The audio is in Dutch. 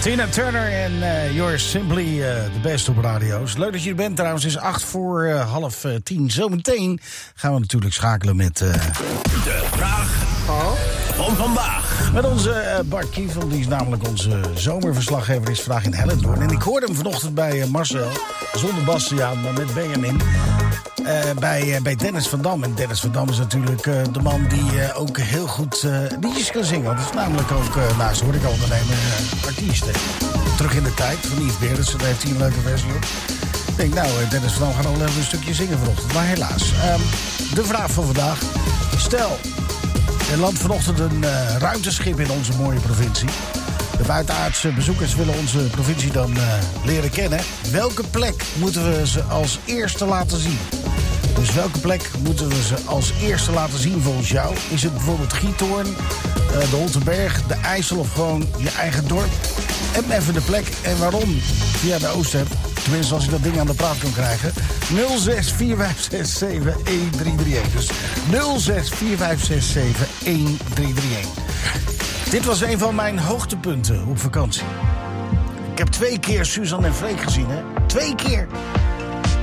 Tina Turner en You're Simply the Best op radio's. Leuk dat je er bent trouwens. Het is 9:08. Zometeen gaan we natuurlijk schakelen met... De vraag van vandaag. Met onze Bart Kiefel, die is namelijk onze zomerverslaggever, is vandaag in Hellendoorn. En ik hoorde hem vanochtend bij Marcel, zonder Bastiaan, maar met Benjamin, bij Dennis van Dam. En Dennis van Dam is natuurlijk de man die ook heel goed liedjes kan zingen. Dat is namelijk ook naast horecaondernemer artiest. Terug in de tijd van Yves Berendsen, daar heeft hij een leuke versie op. Ik denk, nou, Dennis van Dam gaat nog even een stukje zingen vanochtend. Maar helaas. De vraag van vandaag. Stel, er landt vanochtend een ruimteschip in onze mooie provincie. De buitenaardse bezoekers willen onze provincie dan leren kennen. Welke plek moeten we ze als eerste laten zien? Dus welke plek moeten we ze als eerste laten zien volgens jou? Is het bijvoorbeeld Giethoorn, de Holterberg, de IJssel of gewoon je eigen dorp? En even de plek en waarom via de Ooster. Tenminste, als ik dat ding aan de praat kan krijgen. 0645671331. Dus 0645671331. Dit was een van mijn hoogtepunten op vakantie. Ik heb 2 keer Suzanne en Freek gezien, hè? 2 keer.